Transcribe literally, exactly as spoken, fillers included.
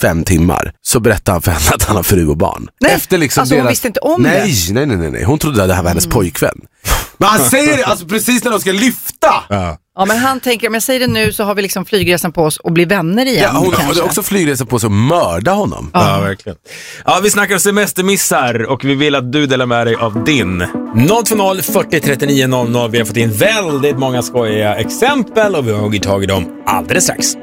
fem timmar så berättar han för henne att han har fru och barn. Nej, Efter liksom alltså deras... hon visste inte om nej, det. Nej, nej, nej, nej. Hon trodde att det här var hennes mm. pojkvän. Men han säger det alltså precis när de ska lyfta. Ja. Ja, men han tänker, om jag säger det nu så har vi liksom flygresan på oss och blir vänner igen. Ja, hon har också flygresan på sig och mörda honom. Ja. ja, verkligen. Ja, vi snackar semestermissar och vi vill att du delar med dig av din. noll två noll fyrtio trettionio noll noll. Vi har fått in väldigt många skojiga exempel och vi har tagit tag i dem alldeles strax.